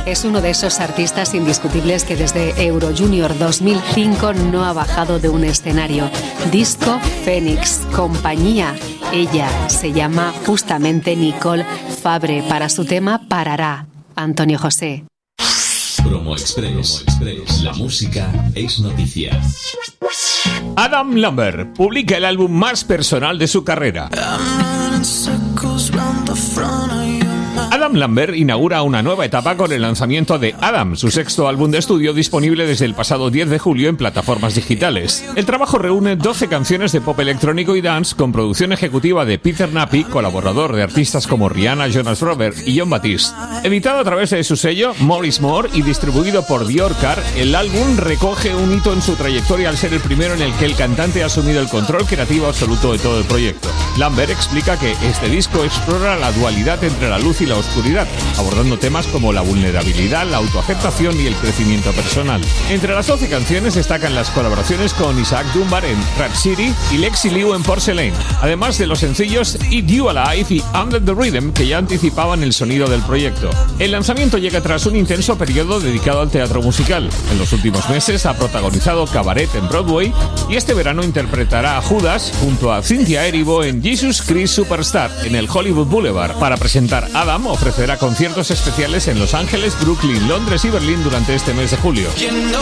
Es uno de esos artistas indiscutibles que desde Euro Junior 2005 no ha bajado de un escenario. Disco Fénix, compañía. Ella se llama justamente Nicole Fabre. Para su tema Parará, Antonio José. Promo Express. La música es noticia. Adam Lambert publica el álbum más personal de su carrera. Adam Lambert inaugura una nueva etapa con el lanzamiento de Adam, su sexto álbum de estudio disponible desde el pasado 10 de julio en plataformas digitales. El trabajo reúne 12 canciones de pop electrónico y dance con producción ejecutiva de Peter Nappi, colaborador de artistas como Rihanna, Jonas Brothers y Jon Batiste. Editado a través de su sello Morris More y distribuido por Diorcar, el álbum recoge un hito en su trayectoria al ser el primero en el que el cantante ha asumido el control creativo absoluto de todo el proyecto. Lambert explica que este disco explora la dualidad entre la luz y la oscuridad, abordando temas como la vulnerabilidad, la autoaceptación y el crecimiento personal. Entre las 12 canciones destacan las colaboraciones con Isaac Dunbar en Rap City y Lexi Liu en Porcelain, además de los sencillos Eat You Alive y Under the Rhythm, que ya anticipaban el sonido del proyecto. El lanzamiento llega tras un intenso periodo dedicado al teatro musical. En los últimos meses ha protagonizado Cabaret en Broadway y este verano interpretará a Judas junto a Cynthia Erivo en Jesus Christ Superstar en el Hollywood Boulevard. Para presentar Adam, ofrecerá conciertos especiales en Los Ángeles, Brooklyn, Londres y Berlín durante este mes de julio.